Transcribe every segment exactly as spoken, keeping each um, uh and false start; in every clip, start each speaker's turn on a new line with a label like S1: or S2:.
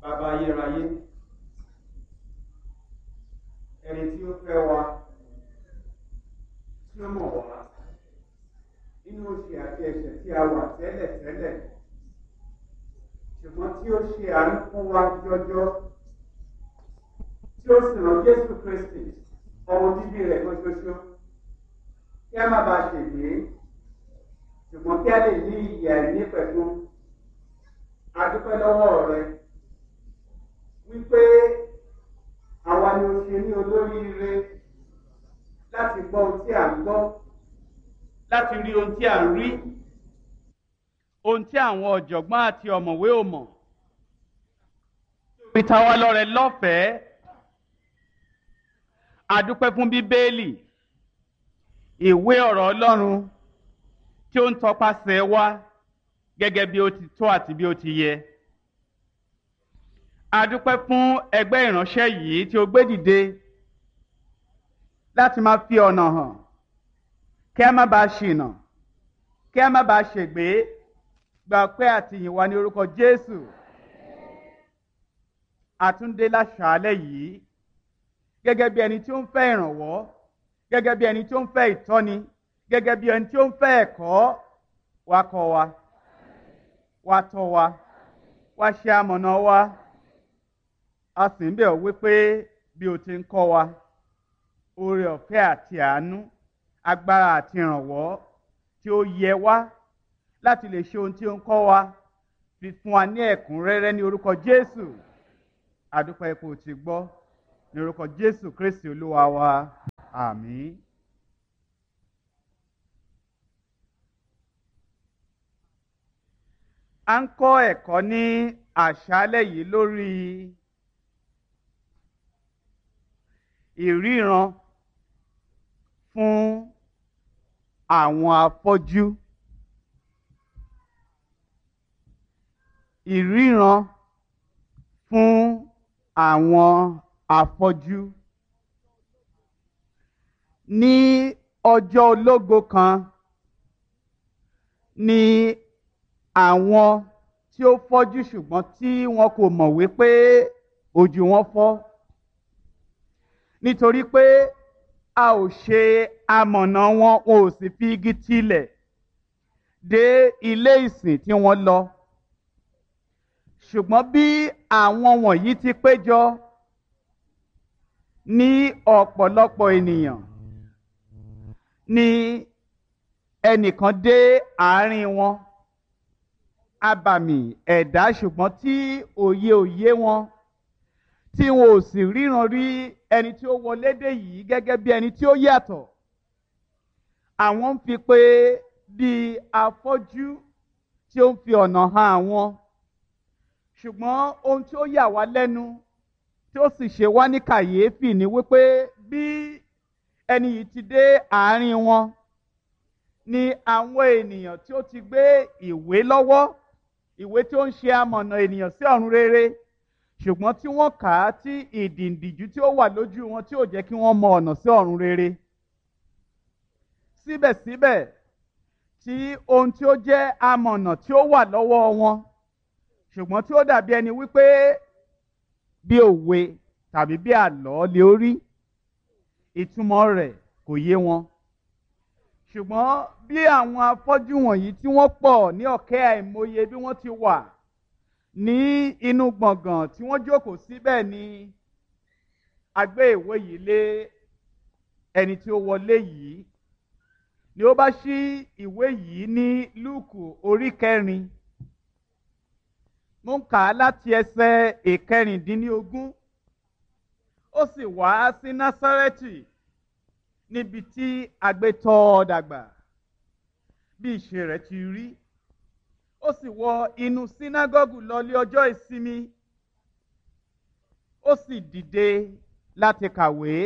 S1: bàbá ayérayé, ẹni tí ó fẹ́ wa, tí ó mọ̀ wá nínú òṣì àti ẹ̀ṣẹ̀ tí a wà tẹ́lẹ̀ tẹ́lẹ̀, ṣùgbọ́n tí ó ṣe àánú fún wa jọjọ, tí ó sì rán Jésù Kristi ọmọ bíbí rẹ̀ kan ṣoṣo, kí a má bàa ṣègbé, ṣùgbọ́n kí a lè ní ìyè àìnípẹ̀kun. A dúpẹ́ lọ́wọ́ rẹ wípé àwa ni o ṣe ní olóríire láti gbọ́ ohun tí à ń gbọ́, láti rí ohun tí à ń rí, ohun tí àwọn ọ̀jọ̀gbọ́n àti ọ̀mọ̀wé ò mọ̀. Fi ta wá lọ́rẹ lọ́fẹ̀ẹ́. A dúpẹ́ fún Bíbélì, ìwé ọ̀rọ̀ Ọlọ́run tí ó ń tọpasẹ̀ wa gẹ́gẹ́ bí ó ti tó àti bí ó ti yẹ. A dúpẹ́ fún ẹgbẹ́ ìránṣẹ́ yìí tí ó gbé dìde láti máa fi ọ̀nà hàn kí a má bàa ṣìnà, kí a má bàa ṣègbé. Gba ọpẹ́ àti ìyìn wa ní orúkọ Jésù. Àtúndé láṣàálẹ̀ yìí gẹ́gẹ́ bí ẹni tí ó ń fẹ́ ìrànwọ́, gẹ́gẹ́ bí ẹni tí ó ń fẹ́ ìtọ́ni, gẹ́gẹ́ bí ẹni tí ó ń fẹ́ ẹ̀kọ́. Wá kọ́ wa, wá tọ́ wa, wá ṣe amọ̀nà wa. A sì ń bẹ̀ ọ́ wípé bí o ti ń kọ́ wa, oore ọ̀fẹ́ àti àánú, agbára àti ìrànwọ́ tí ó yẹ wá láti lè ṣe ohun tí ó ń kọ́ wa, fi fún wa ní ẹ̀kúnrẹ́rẹ́ ní orúkọ Jésù. A dúpẹ́ ipò tí gbọ́ ní orúkọ Jésù Kristi Olúwa wa. Àmín. A ń kọ́ ẹ̀kọ́ ní àṣálẹ́ yìí lórí ìríran fún àwọn afọ́jú. Ìríran fún àwọn afọ́jú. Ní ọjọ́ ológo kan ni àwọn tí ó fọ́jú ṣùgbọ́n tí wọn kò mọ̀ wípé ojú wọn fọ́, nítorí pé a ò ṣe amọ̀nà wọn, wọn ò sì fi igi tilẹ̀ dé ilé ìsìn tí wọ́n lọ. Ṣùgbọ́n bí àwọn wọ̀nyí ti péjọ ní ọ̀pọ̀lọpọ̀ ènìyàn, ni ẹnìkan dé àárín wọn, abàmì ẹ̀dá ṣùgbọ́n tí òye òye wọn, tí wọn ò sì ríran rí ẹni tí ó wọlé dé yìí gẹ́gẹ́ bí ẹni tí ó yàtọ̀. Àwọn ń fi pé bí afọ́jú tí ó ń fi ọ̀nà hàn àwọn. Ṣùgbọ́n ohun tí ó yà wá lẹ́nu tí ó sì ṣe wá ní kàyéfì ni wípé bí ẹni yìí ti dé àárín wọn, ni àwọn ènìyàn tí ó ti gbé ìwé lọ́wọ́, ìwé tí ó ń ṣe amọ̀nà ènìyàn sí ọ̀run rere, ṣùgbọ́n tí wọ́n kà á tí ìdìǹdìjú tí ó wà lójú wọn tí ò jẹ́ kí wọ́n mọ ọ̀nà sí ọ̀run rere. Síbẹ̀síbẹ̀ tí ohun tí ó jẹ́ amọ̀nà tí ó wà lọ́wọ́ wọn, ṣùgbọ́n tí ó dàbí ẹni wípé bí òwe tàbí bí àlọ́ lè orí, ìtumọ̀ rẹ̀ kò yé wọn. Ṣùgbọ́n bí àwọn afọ́jú wọ̀nyí tí wọ́n pọ̀ ní ọ̀kẹ́ àìmọye bí wọ́n ti wà ní inú gbọ̀ngàn tí wọ́n jókòó síbẹ̀, ni a gbé ìwé yìí lé ẹni tí ó wọlé yìí, ni ó bá ṣí ìwé yìí ní Lúùkù orí kẹrin. Mo ń kà á láti ẹsẹ̀ ìkẹrìndínlógún. Ó sì wá sí Násárẹ́tì, níbi tí a gbé tọ́ ọ dàgbà, bí ìṣe rẹ̀ ti rí. Ó sì wọ inú sínágọ́gù lọ ní ọjọ́ ìsinmi. Ó sì dìde láti kàwé.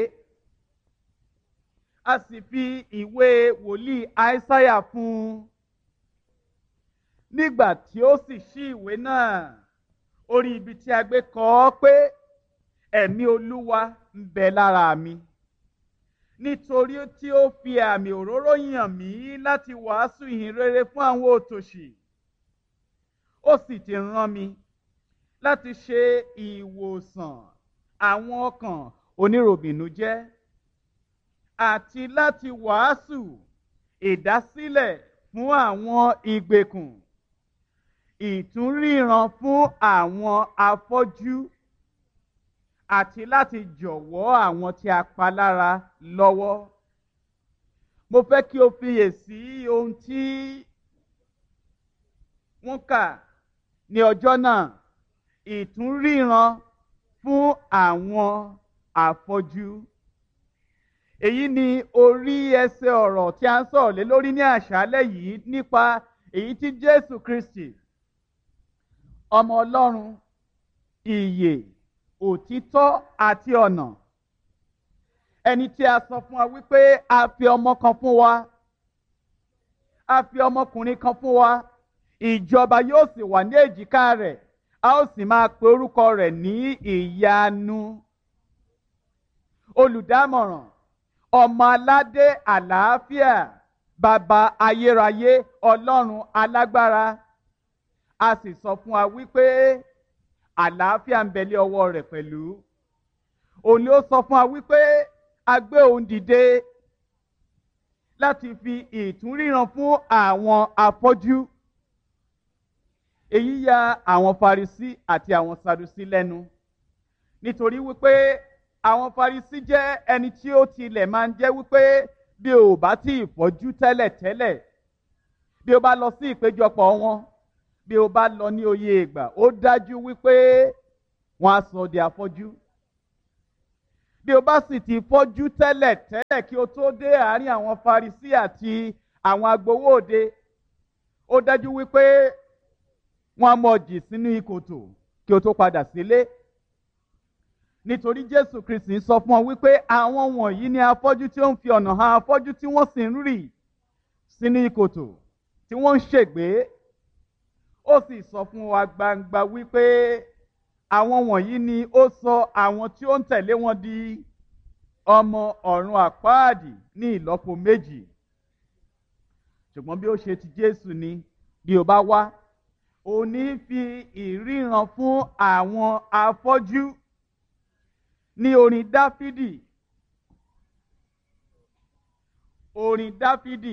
S1: A sì fi ìwé wòlíì Áísáyà fún un. Nígbà tí ó sì ṣí ìwé náà, ó rí ibi tí a gbé kọ ọ́ pé ẹ̀mí Olúwa ń bẹ lára mi, nítorí tí ó fi àmì òróró yàn mí láti wàásù ìhìn rere fún àwọn òtòṣì. Ó sì ti rán mi láti ṣe ìwòsàn àwọn ọkàn oníròbìnújẹ́ àti láti wàásù ìdásílẹ̀ fún àwọn ìgbèkùn, ìtúnríran fún àwọn afọ́jú àti láti jọ̀wọ́ àwọn tí a pa lára lọ́wọ́. Mo fẹ́ kí o fiyèsí ohun tí wọ́n kà ní ọjọ́ náà, ìtúnríran fún àwọn afọ́jú. Èyí ni orí ẹsẹ̀ ọ̀rọ̀ tí a ń sọ̀rọ̀ lé lórí ní àṣálẹ́ yìí nípa èyí tí Jésù Kristi, ọmọ Ọlọ́run, ìyè, òtítọ́ àti ọ̀nà, ẹni tí a sọ fún wa wípé a fi ọmọ kan fún wa, a fi ọmọkùnrin kan fún wa, ìjọba yóò sì wà ní èjìká rẹ̀, a ó sì máa pe orúkọ rẹ̀ ní ìyanu, olùdámọ̀ràn, ọmọ aládé àlàáfíà, bàbá ayérayé, ọlọ́run alágbára. A sì sọ fún wa wípé àlàáfíà ń bẹ lé ọwọ́ rẹ̀ pẹ̀lú. Òun ló sọ fún wa wípé a gbé òun dìde láti fi ìtúnríran fún àwọn afọ́jú. Èyí ya àwọn Farisí àti àwọn Sadusí lẹ́nu, nítorí wípé àwọn Farisí jẹ́ ẹni tí ó tilẹ̀ máa ń jẹ́ wípé bí o bá tí ì fọ́jú tẹ́lẹ̀ tẹ́lẹ̀, bí o bá lọ sí ìpéjọpọ̀ wọn, bí o bá lọ ní oyè ìgbà, ó dájú wípé wọ́n á sọ di afọ́jú. Bí o bá sì ti fọ́jú tẹ́lẹ̀ tẹ́lẹ̀ kí o tó dé àárín àwọn Farisí àti àwọn agbowó òde, ó dájú wípé wọ́n á mọ̀ jì sínú ìkòtò kí o tó padà sílé. Nítorí Jésù Kristi sọ fún ọ wípé àwọn wọ̀nyí ni afọ́jú tí ó ń fi ọ̀nà hàn afọ́jú tí wọ́n sì ń rì sínú ìkòtò tí wọ́n ń ṣègbé. Ó sì sọ fún wa gbangba wípé àwọn wọ̀nyí ni ó sọ àwọn tí ó ń tẹ̀lé wọn di ọmọ ọ̀run àpáàdì ní ìlọ́po méjì. Ṣùgbọ́n bí ó ṣe ti Jésù ni, bí o bá wá, ó ní fi ìríran fún àwọn afọ́jú. Ní orin Dáfídì, orin Dáfídì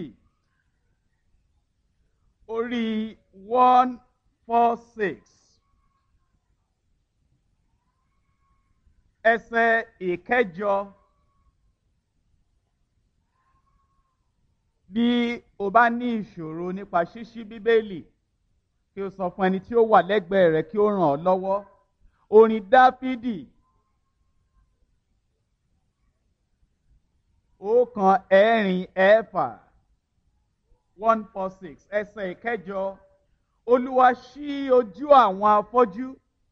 S1: orí one four six, ẹsẹ̀ ìkẹjọ. Bí o bá ní ìṣòro nípa ṣíṣí Bíbélì, kí o sọ fún ẹni tí ó wà lẹ́gbẹ̀ẹ́ rẹ kí ó ràn ọ́ lọ́wọ́. Orin Dáfídì ọ̀kan ẹ̀rin ẹ̀fà, one four six, ẹsẹ̀ ìkẹjọ. Olúwa ṣí ojú àwọn afọ́jú,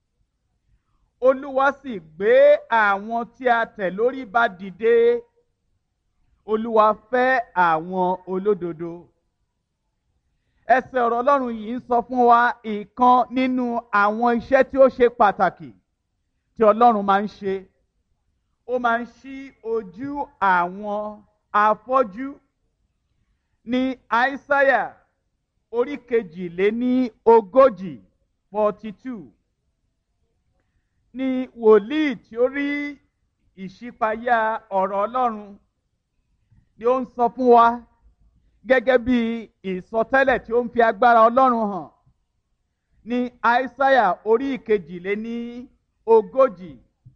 S1: Olúwa sì gbé àwọn tí a tẹ̀ lórí ba dìde. Olúwa fẹ́ àwọn olódodo. Ẹsẹ̀ ọ̀rọ̀ Ọlọ́run yìí ń sọ fún wa ìkan nínú àwọn iṣẹ́ tí ó ṣe pàtàkì tí Ọlọ́run máa ń ṣe. Ó máa ń ṣí ojú àwọn afọ́jú. Ní Aísáyà orí kejìléní ogójì, forty two, ní wòlíì tí ó rí ìṣípayá ọ̀rọ̀ Ọlọ́run ni ó ń sọ fún wa gẹ́gẹ́ bí ìsọtẹ́lẹ̀ tí ó ń fi agbára Ọlọ́run hàn. Ní Aísáyà orí kejìléní ogójì,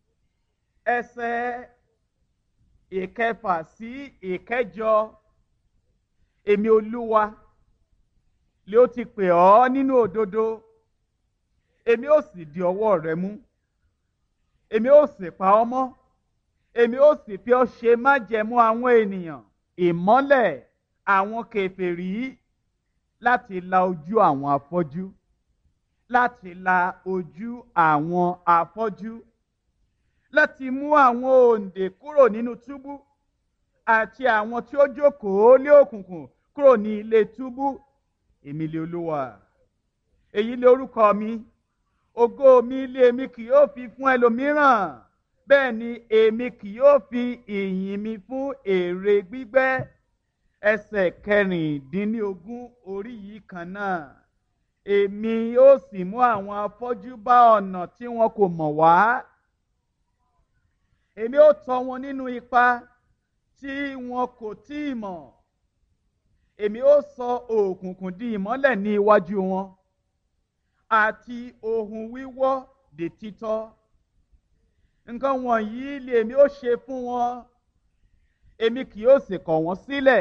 S1: ẹsẹ̀ ìkẹfà sí ìkẹjọ. Èmi Olúwa lé ó ti pè ọ́ nínú òdodo, èmi ó sì di ọwọ́ rẹ mú, èmi ó sì pa ọ́ mọ́, èmi ó sì fi ọ́ ṣe májẹ̀mú àwọn ènìyàn, ìmọ́lẹ̀ àwọn kèfèrí, láti la ojú àwọn afọ́jú, láti la ojú àwọn afọ́jú, láti mú àwọn òǹdè kúrò nínú túbú àti àwọn tí ó jókòó lé òkùnkùn kúrò ní ilé túbú. Èmi lé Olúwa, èyí lé orúkọ mi, ògo mi lé èmi kì yóò fi fún ẹlòmíràn, bẹ́ẹ̀ ni èmi kì yóò fi ìyìn mi fún èrè gbígbẹ́. Ẹsẹ̀ kẹrìndínlógún orí yìí kan náà, èmi ó sì mú àwọn afọ́jú bá ọ̀nà tí wọn kò mọ̀ wá. Èmi ó tọ́ wọn nínú ipa tí wọn kò tíì mọ̀. Èmi ó sọ òkùnkùn di ìmọ́lẹ̀ ní iwájú wọn, àti ohun wíwọ́ di títọ́. Nǹkan wọ̀nyí lèmi ó ṣe fún wọn, èmi kì yóò sì kọ̀ wọ́n sílẹ̀.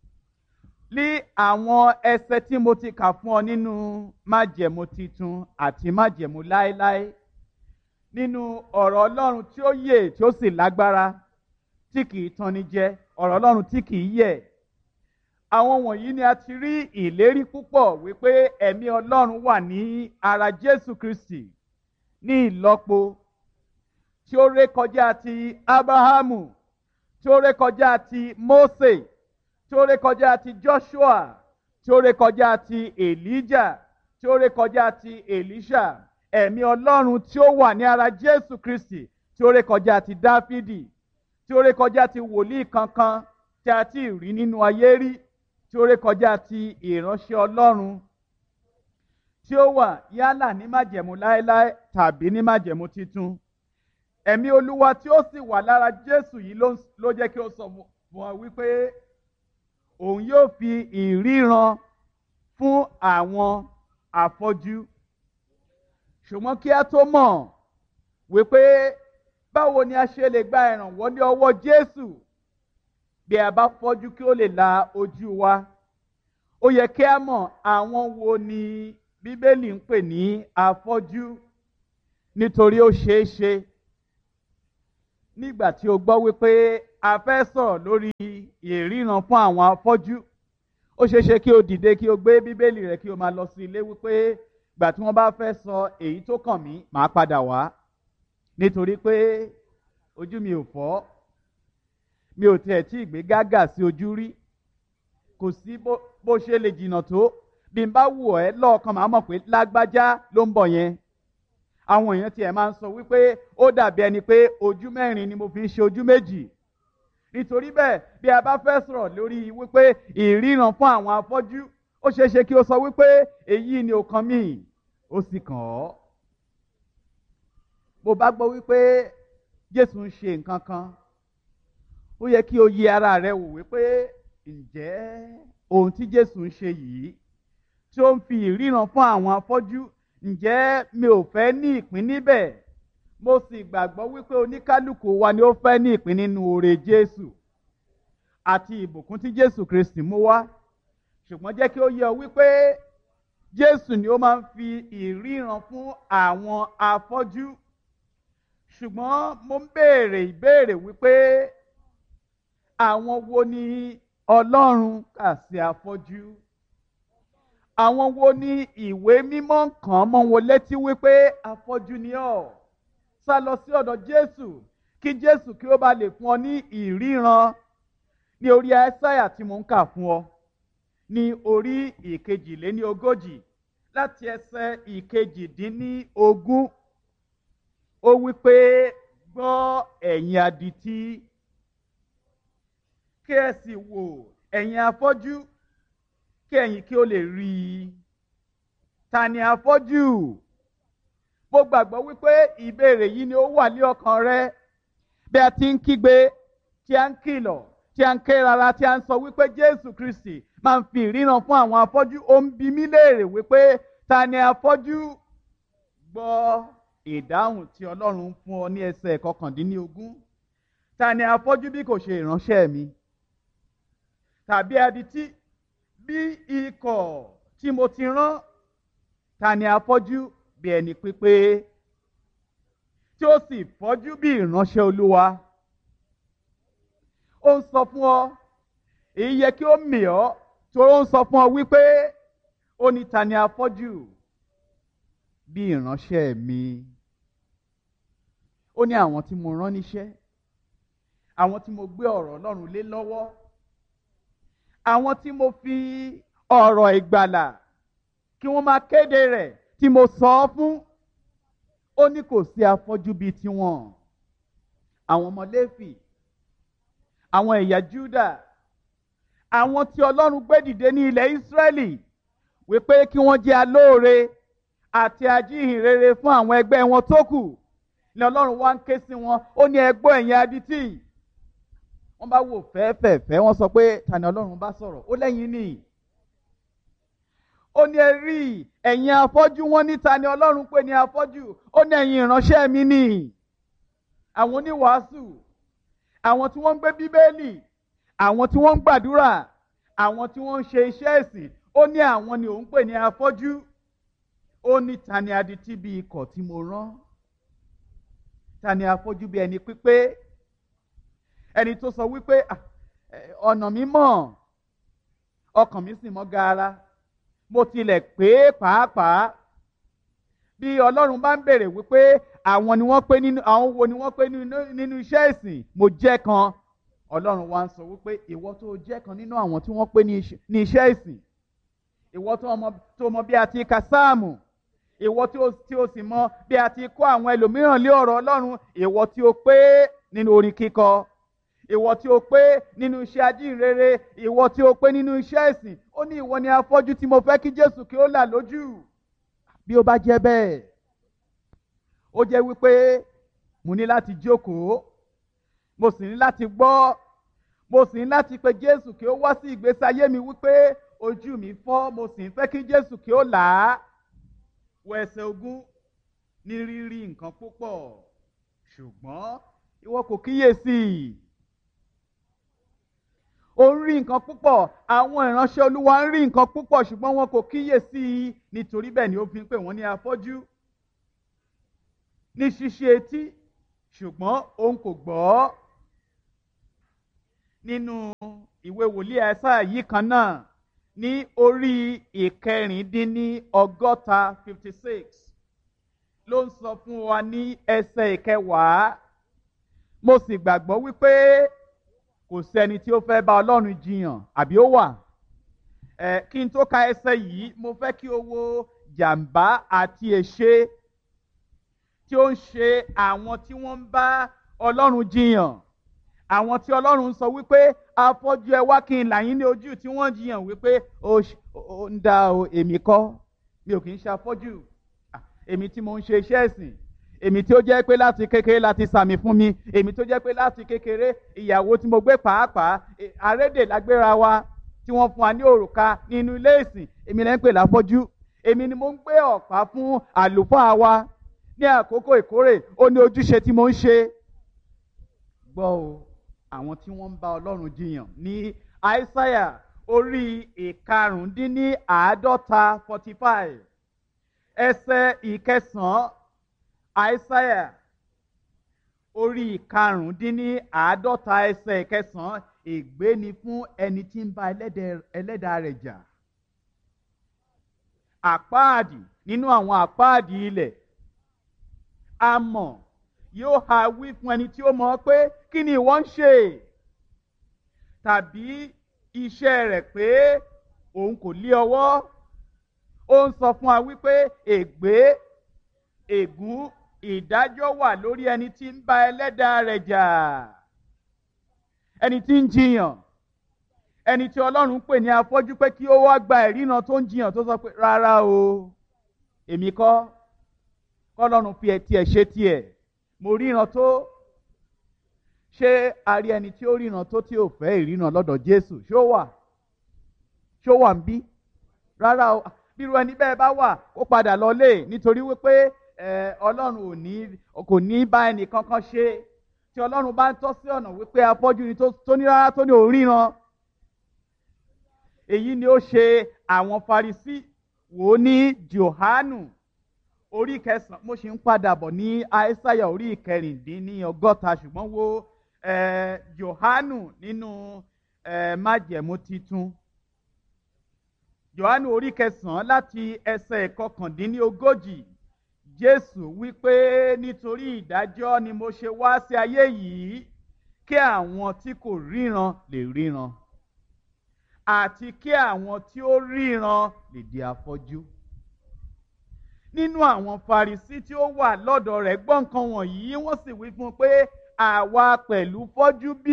S1: Ní àwọn ẹsẹ̀ tí mo ti kà fún ọ nínú májẹ̀mú titun àti májẹ̀mú láéláé, nínú ọ̀rọ̀ Ọlọ́run tí ó yè tí ó sì lágbára, tí kì í tanni jẹ, ọ̀rọ̀ Ọlọ́run tí kì í yẹ̀. Àwọn wọ̀nyí ni a ti rí ìlérí púpọ̀ wípé ẹ̀mí Ọlọ́run wà ní ara Jésù Kristi ní ìlọ́po tí ó rékọjá ti Ábráhámù, tí ó rékọjá ti Mósè, tí ó rékọjá ti Joshua, tí ó rékọjá ti Elijah, tí ó rékọjá ti Elisha. Ẹ̀mí Ọlọ́run tí ó wà ní ara Jésù Kristi, tí ó rékọjá ti Dáfídì, tí ó rékọjá ti wòlíì kankan tí a ti rí nínú ayé rí, tí ó rékọjá ti ìránṣẹ́ Ọlọ́run tí ó wà yálà ní májẹ̀mú láéláé tàbí ní májẹ̀mú titun. Ẹ̀mí Olúwa tí ó sì wà lára Jésù yìí ló jẹ́ kí ó sọ fún wa wípé òun yóò fi ìríran fún àwọn afọ́jú. Ṣùgbọ́n kí a tó mọ̀ wípé báwo ni a ṣe lè gba ìrànwọ́ ní ọwọ́ Jésù bí a bá fọ́jú kí ó lè la ojú wa, ó yẹ kí a mọ̀ àwọn wo ni Bíbélì ń pè ní afọ́jú, nítorí ó ṣeé ṣe nígbà tí o gbọ́ wípé a fẹ́ sọ̀rọ̀ lórí ìríran fún àwọn afọ́jú, ó ṣeé ṣe kí o dìde kí o gbé Bíbélì rẹ kí o máa lọ sí ilé wípé ìgbà tí wọ́n bá fẹ́ sọ èyí tó kàn mí màá padà wá, nítorí pé ojú mi ò fọ́, mi ò tiẹ̀ tí ì gbé gágà sí ojú rí, kò sí bó ṣe lè jìnnà tó, bí n bá wù ẹ́ lọ́ọ̀kan màá mọ̀ pé lágbájá ló ń bọ̀ yẹn. Àwọn èèyàn tiẹ̀ máa ń sọ wípé ó dàbí ẹni pé ojú mẹ́rin ni mo fi ń ṣe ojú méjì. Nítorí bẹ́ẹ̀ bí a bá fẹ́ sọ̀rọ̀ lórí wípé ìríran fún àwọn afọ́jú, ó ṣeé ṣe kí o sọ wípé èyí ni ó kàn mí, ó sì kàn ọ́. Bó bá gbọ́ wípé Jésù ń ṣe nǹkan kan, ó yẹ kí o yẹ ara rẹ wò wípé ǹjẹ́ ohun tí Jésù ń ṣe yìí tí ó ń fi ìríran fún àwọn afọ́jú, ǹjẹ́ mi ò fẹ́ ní ìpín níbẹ̀? Mo sì gbàgbọ́ wípé oníkálùkù wa ni ó fẹ́ ní ìpín nínú oore Jésù àti ìbùkún tí Jésù Kristi mú wá. Ṣùgbọ́n jẹ́ kí ó yé ọ wípé Jésù ni ó máa ń fi ìríran fún àwọn afọ́jú. Ṣùgbọ́n mo ń béèrè ìbéèrè wípé àwọn wo ni Ọlọ́run kà sí afọ́jú? Àwọn wo ni ìwé mímọ́ kàn mọ́ wọn létí wípé afọ́jú ni ọ́? Sá lọ sí ọ̀dọ̀ Jésù kí Jésù kí ó bá lè fún ọ ní ìríran. Ní orí Áísáyà tí mo ń kà fún ọ, ní orí ìkejìléní ogójì láti ẹsẹ̀ ìkejìdínlógún, ó wípé gbọ́ ẹ̀yin adití, kí ẹ sì wò ẹ̀yin afọ́jú, kí ẹ̀yin kí ó lè rí i. Ta ni afọ́jú? Mo gbàgbọ́ wípé ìbéèrè yìí ni ó wà ní ọkàn rẹ bí a ti ń kígbe, tí a ń kìlọ̀, tí a ń ké rara, tí a ń sọ wípé Jésù Kristi máa ń fi ìríran fún àwọn afọ́jú. Ó ń bi mí léèrè wípé ta ni afọ́jú? Gbọ́ ìdáhùn tí Ọlọ́run ń fún ọ ní ẹsẹ̀ kọkàndínlógún. Ta ni afọ́jú bí kò ṣe ìránṣẹ́ mi? Tàbí adití bí ikọ̀ tí mo ti rán? Ta ni afọ́jú bí ẹni pípé tí ó sì fọ́jú bí ìránṣẹ́ Olúwa? Ó ń sọ fún ọ, èyí yẹ kí ó mì ọ́, torí ó ń sọ fún ọ wípé ó ní ta ni afọ́jú bí ìránṣẹ́ mi? Ó ní àwọn tí mo rán níṣẹ́, àwọn tí mo gbé ọ̀rọ̀ Ọlọ́run lé lọ́wọ́, àwọn tí mo fi ọ̀rọ̀ ìgbàlà kí wọ́n máa kéde rẹ̀ tí mo sọ ọ́ fún. Ó ní kò sí afọ́jú bíi tiwọn. Àwọn ọmọ Léfì, àwọn ẹ̀yà Júdà, àwọn tí Ọlọ́run gbé dìde ní ilẹ̀ Ísírẹ́lì, wípé kí wọ́n jẹ́ alóore àti ajíhìnrere fún àwọn ẹgbẹ́ wọn tó kù ni Ọlọ́run wá ń ké sí wọn. Ó ní ẹ gbọ́ ẹ̀yin adití. Wọ́n bá wò fẹ́ẹ́fẹ́ẹ́fẹ́ wọ́n sọ pé ta ni Ọlọ́run bá sọ̀rọ̀? Ó lẹ́yìn ni. Ó ní ẹ rí ẹ̀yin afọ́jú. Wọ́n ní ta ni Ọlọ́run pè ní afọ́jú? Ó ní ẹ̀yin ìránṣẹ́ mi ni. Àwọn oníwàásù, àwọn tí wọ́n ń gbé bíbélì, àwọn tí wọ́n ń gbàdúrà, àwọn tí wọ́n ń ṣe iṣẹ́ ẹ̀sìn. Ó ní àwọn ni òun pè ní afọ́jú. Ó ní ta ni adití bí ikọ̀ tí mo rán? Ta ni afọ́jú bí ẹni pípé? Ẹni tó sọ wípé ọ̀nà mi mọ́, ọkàn mi sì mọ́ gaara, mo tilẹ̀ pé pàápàá. Bí Ọlọ́run bá ń bèrè wípé àwọn ni wọ́n pé nínú àwọn wo ni wọ́n pé nínú iṣẹ́ ìsìn, mo jẹ́ kan. Ọlọ́run wá ń sọ wípé ìwọ tó jẹ́ kan nínú àwọn tí wọ́n pé ní iṣẹ́ ìsìn, ìwọ tó mọ bí a ti ka sáàmù, ìwọ tí o sì mọ bí a ti kọ́ àwọn ẹlòmíràn lé ọ̀rọ̀ Ọlọ́run, ìwọ tí o pé nínú orin kíkọ, ìwọ tí o pé nínú iṣẹ́ ajínrere, ìwọ tí o pé nínú iṣẹ́ ìsìn. Ó ní ìwọ ni afọ́jú tí mo fẹ́ kí Jésù kí ó là lójú. Bí ó bá jẹ́ bẹ́ẹ̀, ó jẹ́ wípé mo ní láti jókòó, mo sì ní láti gbọ́, mo sì ní láti pe Jésù kí ó wá sí ìgbésí ayé mi wípé ojú mi fọ́, mo sì ń fẹ́ kí Jésù kí ó là á. Wọ ẹsẹ̀ ogún, ní rírí nǹkan púpọ̀ ṣùgbọ́n ìwọ kò kíyèsí. Ó ń rí nǹkan púpọ̀, àwọn ìránṣẹ́ Olúwa ń rí nǹkan púpọ̀ ṣùgbọ́n wọn kò kíyèsí. Nítorí bẹ́ẹ̀ ni ó fi ń pè wọ́n ní afọ́jú. Ní ṣíṣí etí ṣùgbọ́n òun kò gbọ́. Nínú ìwé wòlíì Àìsáyà yìí kan náà, ní orí ìkẹrìndínní ọgọ́ta fifty six ló ń sọ fún wa ní ẹsẹ̀ ìkẹwàá. Mo sì gbàgbọ́ wípé kò sẹ́ni tí ó fẹ́ bá Ọlọ́run jiyàn, àbí ó wà? Ẹ kí n tó ka ẹsẹ̀ yìí, mo fẹ́ kí o wo jàǹbá àti èṣe tí ó ń ṣe àwọn tí wọ́n ń bá Ọlọ́run jiyàn. Àwọn tí Ọlọ́run sọ wípé afọ́jú ẹ wá kí n là yín ní ojú, tí wọ́n jiyàn wípé ó ń dá o, èmi kọ́, mi ò kì í ṣe afọ́jú. Èmi tí mo ń ṣe iṣẹ́ ẹ̀sìn, èmi tí ó jẹ́ pé láti kékeré láti sàmì fún mi, èmi tó jẹ́ pé láti kékeré ìyàwó tí mo gbé pàápàá arédè lágbéra wa tí wọ́n fún wa ní òrùka nínú ilé ìsìn, èmi lẹ́ ń pè láfọ́jú. Èmi ni mo ń gbé ọ̀pá fún àlùfáà wa ní àkókò ìkórè, ó ní ojúṣe tí mo ń ṣe. Gbọ́ o, àwọn tí wọ́n ń bá Ọlọ́run jiyàn ní Àìsáyà orí ìkarùndínní àádọ́ta forty five ẹsẹ̀ ìkẹsàn-án. Àìsáyà orí ìkarùndínní àádọ́ta ẹsẹ̀ ìkẹsàn-án. Ègbé ni fún ẹni tí ń bá ẹlẹ́dàá rẹ̀ jà. Àpáàdì nínú àwọn àpáàdì ilẹ̀, amọ̀ yóò ha wí fún ẹni tí ó mọ̀ pé kí ni ìwọ ń ṣe? Tàbí iṣẹ́ rẹ̀ pé òun kò lé ọwọ́. Ó ń sọ fún wa wípé ègbé, ègún, ìdájọ́ wà lórí ẹni tí ń bá ẹlẹ́dàá rẹ̀ jà, ẹni tí ń jiyàn, ẹni tí Ọlọ́run pè ní afọ́jú pé kí ó wá gba ìríran tó ń jiyàn, tó sọ pé rárá o, èmi kọ́, kọ́lọ́run fi ẹtì ẹ̀ ṣe tiẹ̀, mo ríran tó. Ṣé a rí ẹni tí ó ríran tó tí ò fẹ́ ìríran lọ́dọ̀ Jésù? Ṣé ó wà? Ṣé ó wà ń bí? Rárá o. Bírú ẹni bẹ́ẹ̀ bá wà, kó padà lọlé, nítorí wípé Ọlọ́run ò ní kò ní bá ẹnì kankan ṣe. Tí Ọlọ́run bá ń tọ́ sí ọ̀nà wípé afọ́jú ni tó ní rárá tó ní òríran. Èyí ni ó ṣe àwọn Farisí. Wò ó ní Jòhánù orí kẹsàn-án. Mo ṣì ń padà bọ̀ ní Àìsáyà orí ìkẹrìndínní ọgọ́ta, ṣùgbọ́n wo Jòhánù nínú májẹ̀mú titun. Jòhánù orí kẹsàn-án láti ẹsẹ̀ ìkọkàndínní ogójì. Jésù wípé nítorí ìdájọ́ ni mo ṣe wá sí ayé yìí, kí àwọn tí kò ríran lè ríran, àti kí àwọn tí ó ríran lè di afọ́jú. Nínú àwọn Farisí tí ó wà lọ́dọ̀ rẹ̀ gbọ́ nǹkan wọ̀nyí, wọ́n sì wí fún un pé àwa pẹ̀lú fọ́jú bí?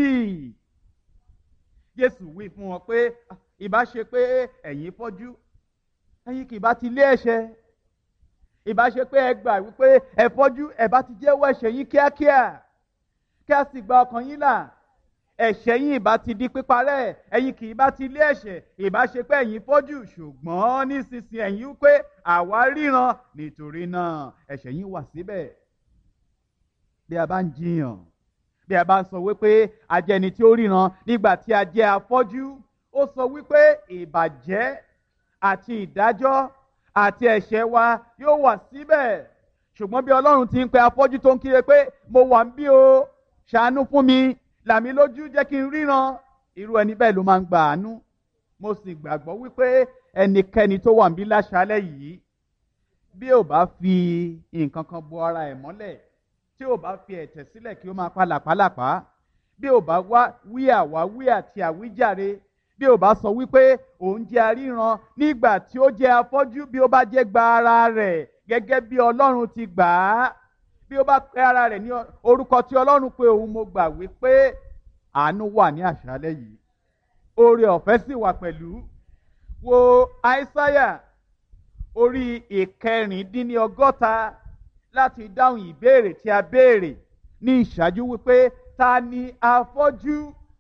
S1: Jésù wí fún wọn pé ìbá ṣe pé ẹ̀yin fọ́jú, ẹ̀yin kì bá ti lé ẹ̀ṣẹ̀, ìbá ṣe pé ẹ gbà wípé ẹ fọ́jú, ẹ bá ti jẹ́wọ́ ẹ̀ṣẹ̀ yín kíákíá kí a sì gba ọkàn yín là, ẹ̀ṣẹ̀ yín ìbá ti di píparẹ́, ẹ̀yin kì í bá ti lé ẹ̀ṣẹ̀, ìbá ṣe pé ẹ̀yin fọ́jú, ṣùgbọ́n nísinsìnyí ẹ̀yin wípé àwa ríran, nítorí náà ẹ̀ṣẹ̀ yín wà síbẹ̀. Bí a bá ń jiyàn, bí a bá ń sọ wípé a jẹ́ ẹni tí ó ríran nígbà tí a jẹ́ afọ́jú, ó sọ wípé ìbàjẹ́ àti ìdájọ́ àti ẹ̀ṣẹ̀ wa yóò wà síbẹ̀. Ṣùgbọ́n bí Ọlọ́run ti ń pe afọ́jú tó ń kíre pé mo wà ń bí o, ṣàánú fún mi, là mí lójú, jẹ́ kí n ríran, irú ẹni bẹ́ẹ̀ ló máa ń gba àánú. Mo sì gbàgbọ́ wípé ẹnikẹ́ni tó wà ń bí láṣálẹ́ yìí, bí ò bá fi nǹkan kan bo ara ẹ̀ mọ́lẹ̀, tí ò bá fi ẹ̀tẹ̀ sílẹ̀ kí ó máa pa làpálàpá, bí ò bá wá wí àwáwí àti àwíjàre, bí ò bá sọ wípé òun jẹ́ aríran nígbà tí ó jẹ́ afọ́jú, bí ó bá jẹ́ gba ara rẹ̀ gẹ́gẹ́ bí Ọlọ́run ti gbà á, bí ó bá pe ara rẹ̀ ní orúkọ tí Ọlọ́run pé òun, mo gbà wípé àánú wà ní àṣálẹ́ yìí, oore ọ̀fẹ́ sì wà pẹ̀lú. Wo Aísáyà orí ìkẹrìndínlọ́gọ́ta láti dáhùn ìbéèrè tí a béèrè ní ìṣáájú wípé ta ni afọ́jú?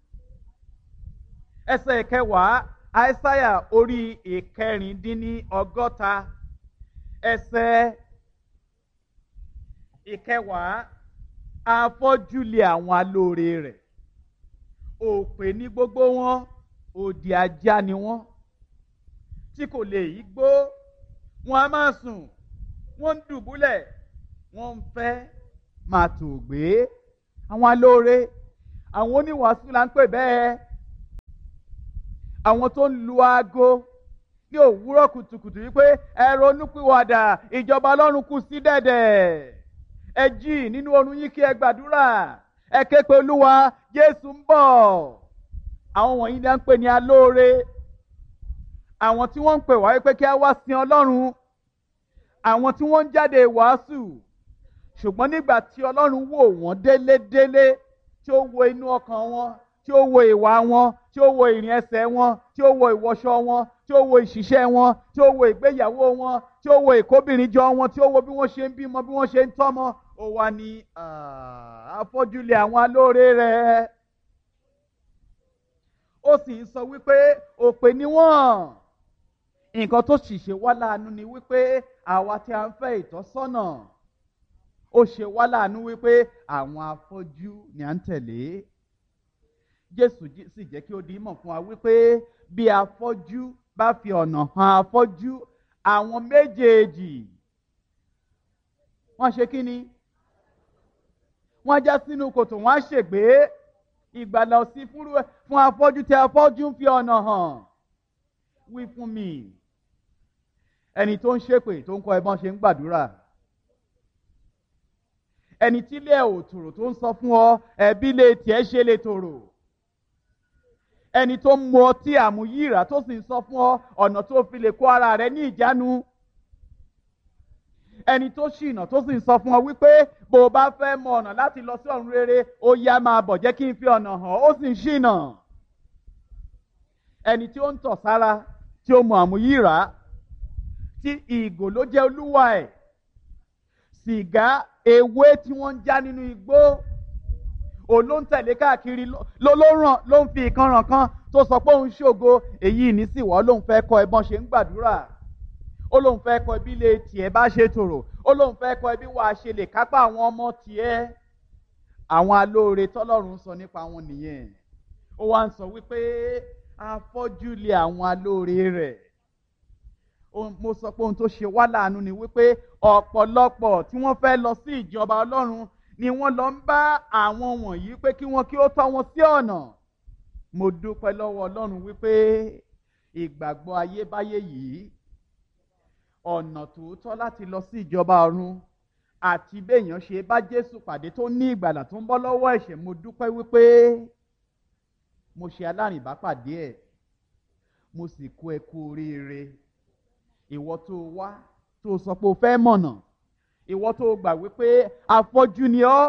S1: Ẹsẹ̀ ìkẹwàá, Aísáyà orí ìkẹrìndínlọ́gọ́ta ẹsẹ̀ ìkẹwàá, afọ́jú lé àwọn alóore rẹ̀, òpè ní gbogbo wọn, òdì ajá ni wọ́n, tí kò lè yí gbó, wọn a máa sùn, wọ́n ń dùbúlẹ̀, wọ́n ń fẹ́ máa tòògbé. Àwọn alóore, àwọn oníwàásù là ń pè bẹ́ẹ̀, àwọn tó ń lu aago ní òwúrọ̀ kùtùkùtù wípé ẹ ronúpìwàdà, ìjọba Ọlọ́run kù sí dẹ̀dẹ̀, ẹ jí nínú oorun yín kí ẹ gbàdúrà, ẹ ké pe Olúwa, Jésù ń bọ̀. Àwọn wọ̀nyí ni à ń pè ní alóore, àwọn tí wọ́n ń pè wá wípé kí a wá sin Ọlọ́run, àwọn tí wọ́n ń jáde wàásù, ṣùgbọ́n nígbà tí Ọlọ́run wò wọ́n délédélé, tí ó wo inú ọkàn wọn, tí ó wo ìwà wọn, tí ó wo ìrìn ẹsẹ̀ wọn, tí ó wo ìwọṣọ wọn, tí ó wo ìṣiṣẹ́ wọn, tí ó wo ìgbéyàwó wọn, tí ó wo ìkóbìnrin jọ wọn, tí ó wo bí wọ́n ṣe ń bímọ, bí wọ́n ṣe ń tọ́mọ, ó wá ní afọ́jú lé àwọn alóore rẹ̀. Ó sì ń sọ wípé òpè ni wọ́n. Nǹkan tó sì ṣe wá láàánú ni wípé àwa tí a ń fẹ́ ìtọ́sọ́nà, ó ṣe wá láàánú wípé àwọn afọ́jú ni à ń tẹ̀lé. Jésù sì jẹ́ kí ó di mọ̀ fún wa wípé bí afọ́jú bá fi ọ̀nà hàn afọ́jú, àwọn méjèèjì wọ́n ṣe kí ni? Wọ́n já sínú kòtò, wọ́n á ṣègbé. Ìgbàlà ò sí fún afọ́jú tí afọ́jú ń fi ọ̀nà hàn. Wí fún mi, ẹni tó ń ṣépè tó ń kọ́ ẹ bọ́n ṣe ń gbàdúrà, ẹni tí ilé ẹ̀ ò tòrò tó ń sọ fún ọ ẹbí lè tiẹ̀ ṣe lè tòrò, ẹni tó ń mu ọtí àmúyíra tó sì ń sọ fún ọ ọ̀nà tó fi lè kó ara rẹ ní ìjánu, ẹni tó ṣìnà tó sì ń sọ fún ọ wípé bó o bá fẹ́ mọ ọ̀nà láti lọ sí ọ̀run rere, ó yá máa bọ̀, jẹ́ kí n fi ọ̀nà hàn, ó sì ń ṣìnà. Ẹni tí ó ń tọ̀ sára, tí ó mu àmúyíra, tí ìgò ló jẹ́ olúwa ẹ̀, sìgá, ewé tí wọ́n ń já nínú igbó, òun ló ń tẹ̀lé káàkiri, ló ló ń fi ìkanràn kan tó sọ pé òun ṣògo, èyí ní sì wọ́ lóun fẹ́ kọ́ ẹ bọ́n ṣe ń gbàdúrà, ó lóun fẹ́ kọ́ ẹbí lè tiẹ̀ bá ṣe tòrò, ó lóun fẹ́ kọ́ ẹbí wàá ṣe lè kápá àwọn ọmọ tiẹ̀. Àwọn alóore tọ́lọ́run sọ nípa wọn nìyẹn. Ó wá ń sọ wípé afọ́jú lé àwọn alóore rẹ̀. Mo sọ pé ohun tó ṣe wá láàánú ni wípé ọ̀pọ̀lọpọ̀ tí wọ́n fẹ́ lọ sí ìjọba Ọlọ́run ni wọ́n lọ ń bá àwọn wọ̀nyí pé kí wọ́n kí ó tọ́ wọn sí ọ̀nà. Mo dúpẹ́ lọ́wọ́ Ọlọ́run wípé ìgbàgbọ́ ayébáyé yìí, ọ̀nà tòótọ́ láti lọ sí ìjọba ọ̀run àti béèyàn ṣe bá Jésù pàdé tó ní ìgbàlà tó ń bọ́ lọ́wọ́ ẹ̀ṣẹ̀, mo dúpẹ́ wípé mo ṣe alárìnbápàdé ẹ̀, mo sì kó ẹ kú oríire. Ìwọ tó wá tó sọ pé o fẹ́ mọ̀nà, ìwọ tó gbà wípé afọ́jú ni ọ́,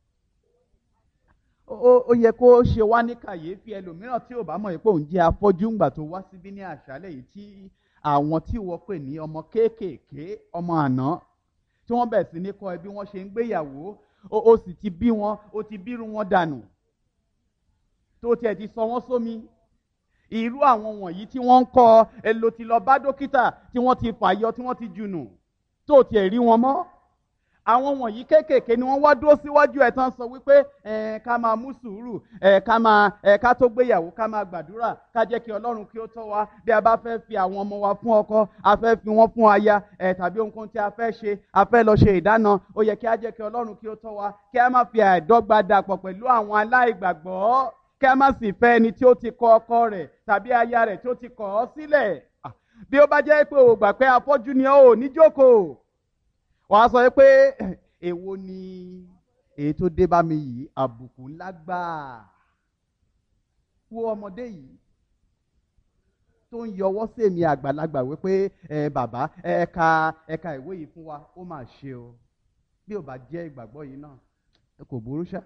S1: ó yẹ kó ṣe wá ní kàyéfì. Ẹlòmíràn tí ò bá mọ̀ pé òun jẹ́ afọ́jú ńgbà tó wá síbí ní àṣálẹ́ yìí tí àwọn tí wọ́n pè ní ọmọ kéékèèké, ọmọ àná, tí wọ́n bẹ̀rẹ̀ sí ní kọ́ ẹ bí wọ́n ṣe ń gbéyàwó, ó sì ti bí wọn, ó ti bírú wọn dànù, tó tiẹ̀ ti sọ wọ́n sómi. Irú àwọn wọ̀nyí tí wọ́n ń kọ́ ẹ ló ti lọ bá dókítà tí wọ́n ti fàyọ, tí wọ́n ti jùnù, tó tiẹ̀ rí wọn mọ́. Àwọn wọ̀nyí kéékèèké ni wọ́n wá dúró síwájú ẹ̀ tán sọ wípé ẹ̀ ká máa mú sùúrù, ẹ̀ ká máa ẹ̀ ká tó gbéyàwó ká máa gbàdúrà, ká jẹ́ kí Ọlọ́run kí ó tọ́ wa bí a bá fẹ́ fi àwọn ọmọ wa fún ọkọ, a fẹ́ fi wọ́n fún aya, ẹ̀ tàbí ohunkóhun tí a fẹ́ ṣe, a fẹ́ lọ ṣe ìdáná, ó yẹ kí a jẹ́ kí Ọlọ́run kí ó tọ́ wa, kí a má fi àìdọ́gba dàpọ̀ pẹ̀lú àwọn aláìgbàgbọ́, kí a má sì fẹ́ ẹni tí ó ti kọ ọkọ rẹ̀ tàbí aya rẹ̀ tí ó ti kọ̀ ọ́ sílẹ̀. Bí ó bá jẹ́ pé o gbà pé afọ́jú ni ó ní jókòó, wàá sọ pé èwo ni èyí tó dé bá mi yìí, àbùkù ńlá gbáà. Wo ọmọdé yìí tó ń yọwọ́ sí èmi àgbàlagbà wípé ẹ bàbá ẹ ka ẹ ka ìwé yìí fún wa, ó mà ṣe o. Bí ò bá jẹ́ ìgbàgbọ́ yìí náà kò burú ṣá.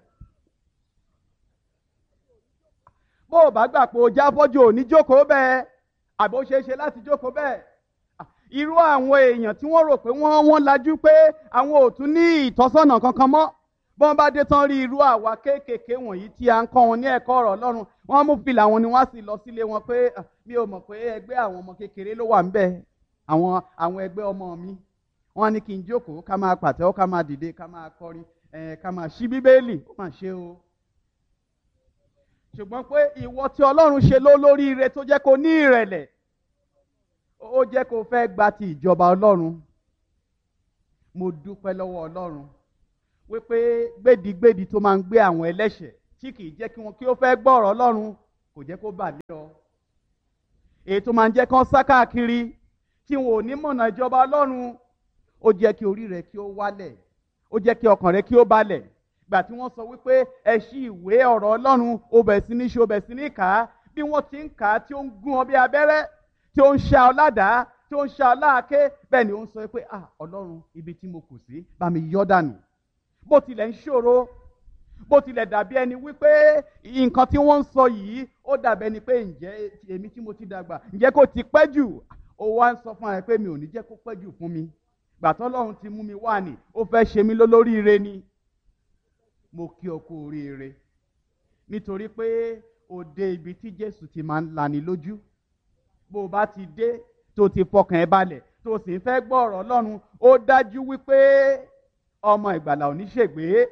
S1: Bó o bá gbà pé o jáfọ́jú ò ní jókòó bẹ́ẹ̀, àbó ṣeé ṣe láti jókòó bẹ́ẹ̀. Irú àwọn èèyàn tí wọ́n rò pé wọ́n wọ́n lajú pé àwọn ò tún ní ìtọ́sọ́nà kankan mọ́, bọ́n bá dé tán rí irú àwa kéékèèké wọ̀nyí tí a ń kọ́ wọn ní ẹ̀kọ́ ọ̀rọ̀ Ọlọ́run, wọ́n mú fìlà wọn ni wọ́n sì lọ sílé wọn pé mi ò mọ̀ pé ẹgbẹ́ àwọn ọmọ kékeré ló wà ńbẹ̀, àwọn àwọn ẹgbẹ́ ọmọ mi, wọ́n ní kí n jókòó ká máa pàtẹ́wọ́, ká máa dìde, ká máa kọrin, ká máa ṣí Bíbélì, ó mà ṣe o. Ṣùgbọ́n pé ìwọ tí Ọlọ́run ṣe ló lóríire tó jẹ́ kó ní ìrẹ̀lẹ̀, ó jẹ́ kó fẹ́ gba ti ìjọba Ọlọ́run. Mo dúpẹ́ lọ́wọ́ Ọlọ́run wípé gbèdígbèdí tó máa ń gbé àwọn ẹlẹ́ṣẹ̀ tí kì í jẹ́ kí wọn kí ó fẹ́ gbọ́ ọ̀rọ̀ Ọlọ́run kò jẹ́ kó bà lé ọ. Èyí tó máa ń jẹ́ kán sá káàkiri tí wọn ò ní mọ̀nà ìjọba Ọlọ́run, ó jẹ́ kí orí rẹ kí ó wálẹ̀, ó jẹ́ kí ọkàn rẹ kí ó balẹ̀. Gbà tí wọ́n sọ wípé ẹ ṣí ìwé ọ̀rọ̀ Ọlọ́run, ó bẹ̀ sí ní ṣe, ó bẹ̀ sí ní kà á, bí wọ́n ti ń kà á tí ó ń gún ọ bí abẹ́rẹ́, tí ó ń ṣá ọ ládàá, tí ó ń ṣá ọ láàké, bẹ́ẹ̀ ni ó ń sọ pé ah Ọlọ́run, ibi tí mo kù sí bá mi yọ́ dànù. Bó tilẹ̀ ń ṣòro, bó tilẹ̀ dàbí ẹni wípé nǹkan tí wọ́n ń sọ yìí ó dàbí ẹni pé ǹjẹ́ èmi tí mo ti dàgbà ǹjẹ́ kò ti pẹ́ jù, ó wá ń sọ fún ẹ pé mi ò ní jẹ́ kó pẹ́ jù fún mi. Gbà tí Ọlọ́run ti mú mi wá ní, ó fẹ́ ṣe mí lólóríire ni. Mo kí ọ kú oríire nítorí pé o dé ibi tí Jésù ti máa ń lani lójú. Bó o bá ti dé tó ti fọkàn ẹ balẹ̀ tó sì ń fẹ́ gbọ́ ọ̀rọ̀ Ọlọ́run, ó dájú wípé ọmọ ìgbàlà ò ní ṣègbé.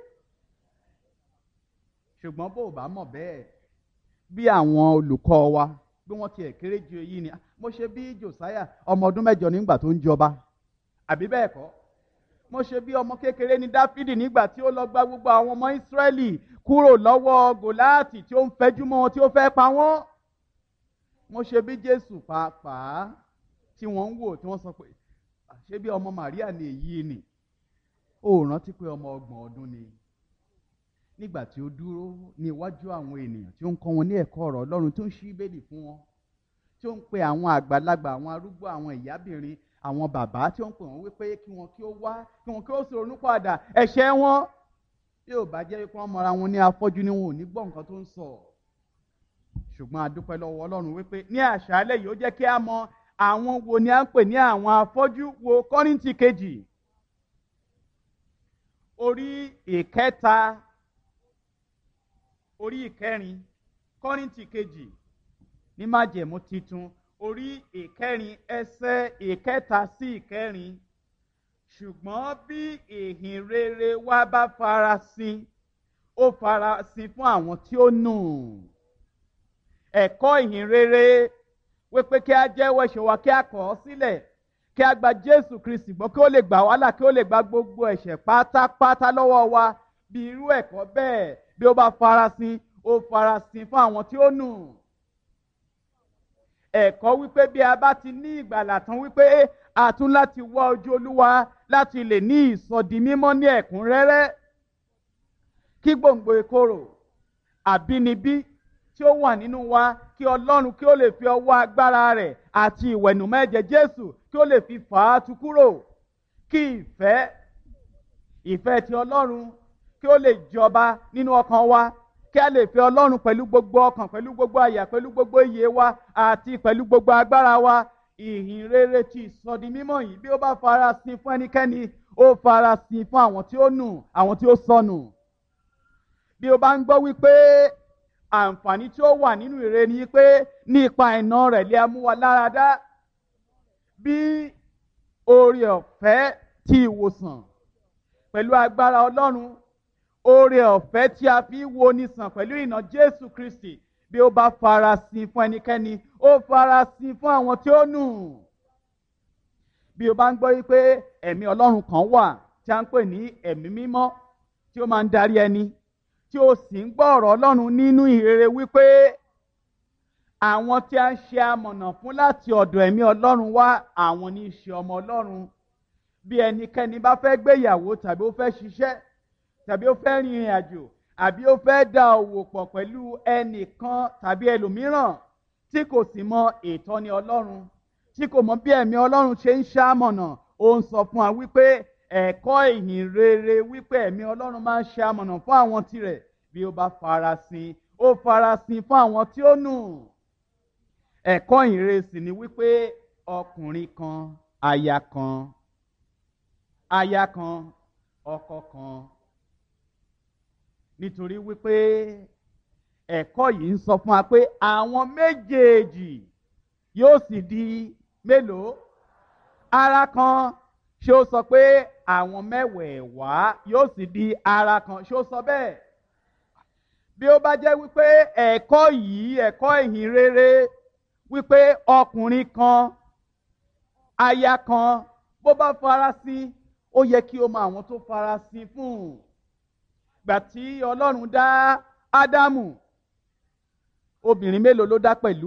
S1: Ṣùgbọ́n bó o bá mọ̀ bẹ́ẹ̀, bí àwọn olùkọ́ wa bí wọ́n ti ẹ̀ kéré ju èyí ni, mo ṣe bí Jòsáyà ọmọ ọdún mẹ́jọ nígbà tó ń jọba, àbí bẹ́ẹ̀ kọ́? Mo ṣe bí ọmọ kékeré ní Dáfídì nígbà tí ó lọ gba gbogbo àwọn ọmọ Ísírẹ́lì kúrò lọ́wọ́ Gòláàtì tí ó ń fẹjú mọ́ wọn, tí ó fẹ́ pa wọ́n. Mo ṣe bí Jésù pàápàá tí wọ́n ń wò tí wọ́n sọ pé ṣé bí ọmọ Màríà ni èyí ni? Ó rántí pé ọmọ ọgbọ̀n ọdún ni nígbà tí ó dúró ní iwájú àwọn ènìyàn tí ó ń kọ́ wọn ní ẹ̀kọ́ ọ̀rọ̀ Ọlọ́run, tó ń ṣí Bíbélì fún wọn, tí ó ń pe àwọn àgbàlagbà, àwọn arúgbó, àwọn ìyábìnrin, àwọn bàbá, tí ó ń pè wọ́n wípé kí wọn kí ó wá, kí wọn kí ó sì ronú padà ẹ̀ṣẹ̀ wọn. Bí ò bá jẹ́ wípé wọ́n mọra wọn ní afọ́jú ni wọn ò ní gbọ́ nǹkan tó ń sọ. Ṣùgbọ́n a dúpẹ́ lọ́wọ́ Ọlọ́run wípé ní àṣálẹ́ yìí ó jẹ́ kí a mọ àwọn wo ni a ń pè ní àwọn afọ́jú. Wo Kọ́ríńtì kejì orí ìkẹta, orí ìkẹrin, Kọ́ríńtì kejì ní májẹ̀mú titun orí ìkẹrin ẹsẹ̀ ìkẹta sí ìkẹrin. Ṣùgbọ́n bí ìhìn rere wa bá farasin, ó farasin fún àwọn tí ó nù. Ẹ̀kọ́ ìhìn rere wípé kí a jẹ́wọ́ ẹ̀ṣẹ̀ wa, kí a kọ̀ ọ́ sílẹ̀, kí a gba Jésù Kristi gbọ́, kí ó lè gbà wá là, kí ó lè gba gbogbo ẹ̀ṣẹ̀ pátápátá lọ́wọ́ wa. Bí irú ẹ̀kọ́ bẹ́ẹ̀ bí ó bá farasin, ó farasin fún àwọn tí ó nù. Ẹ̀kọ́ wípé bí a bá ti ní ìgbàlà tán wípé a tún láti wá ojú Olúwa láti lè ní ìsọdi mímọ́ ní ẹ̀kúnrẹ́rẹ́, kí gbòǹgbò ìkorò àbínibí tí ó wà nínú wa, kí Ọlọ́run kí ó lè fi ọwọ́ agbára rẹ̀ àti ìwẹ̀nùmọ́ ẹ̀jẹ̀ Jésù kí ó lè fi fà á tu kúrò, kí ìfẹ́ ìfẹ́ ti Ọlọ́run kí ó lè jọba nínú ọkàn wa, kí a lè fẹ́ Ọlọ́run pẹ̀lú gbogbo ọkàn, pẹ̀lú gbogbo àyà, pẹ̀lú gbogbo ìyè wa àti pẹ̀lú gbogbo agbára wa, ìhìn rere ti ìsọdi mímọ́ yìí bí ó bá farasin fún ẹnikẹ́ni ó farasin fún àwọn tí ó nù àwọn tí ó sọnù. Bí o bá ń gbọ́ wípé àǹfààní tí ó wà nínú ìre ni pé nípa iná rẹ̀ lè mú wa lára dá, bí oore ọ̀fẹ́ ti ìwòsàn pẹ̀lú agbára Ọlọ́run, oore ọ̀fẹ́ tí a fi wo ni sàn pẹ̀lú ìnà Jésù Kristi, bí ó bá farasin fún ẹnikẹ́ni ó farasin fún àwọn tí ó nù. Bí o bá ń gbọ́ wípé ẹ̀mí Ọlọ́run kan wà tí a ń pè ní ẹ̀mí mímọ́ tí ó máa ń darí ẹni, tí ó sì ń gbọ́ ọ̀rọ̀ Ọlọ́run nínú ìrere wípé àwọn tí a ń ṣe amọ̀nà fún láti ọ̀dọ̀ ẹ̀mí Ọlọ́run wá, àwọn ní í ṣe ọmọ Ọlọ́run. Bí ẹnikẹ́ni bá fẹ́ gbéyàwó tàbí ó fẹ́ ṣiṣẹ́ tàbí ó fẹ́ rin ìrìn àjò àbí ó fẹ́ dá òwò pọ̀ pẹ̀lú ẹnìkan tàbí ẹlòmíràn tí kò sì mọ ìtọ́ni Ọlọ́run, tí kò mọ bí ẹ̀mí Ọlọ́run ṣe ń ṣamọ̀nà, ó ń sọ fún wa wípé ẹ̀kọ́ ìhìn rere wípé ẹ̀mí Ọlọ́run máa ń ṣamọ̀nà fún àwọn tirẹ̀, bí ó bá farasin ó farasin fún àwọn tí ó nù. Ẹ̀kọ́ ìhìn rere sì ni wípé ọkùnrin kan aya kan, aya kan ọkọ kan. Nítorí wípé ẹ̀kọ́ yìí ń sọ fún wa pé àwọn méjèèjì yóò sì di mélòó? Ara kan. Ṣé ó sọ pé àwọn mẹ́wẹ̀ẹ̀wá yóò sì di ara kan? Ṣé ó sọ bẹ́ẹ̀? Bí ó bá jẹ́ wípé ẹ̀kọ́ yìí, ẹ̀kọ́ ìhìn rere wípé ọkùnrin kan aya kan, bó bá farasin ó yẹ kí o mọ àwọn tó farasin fún un. Gbà tí Ọlọ́run dá Ádámù, obìnrin mélòó ló dá pẹ̀lú?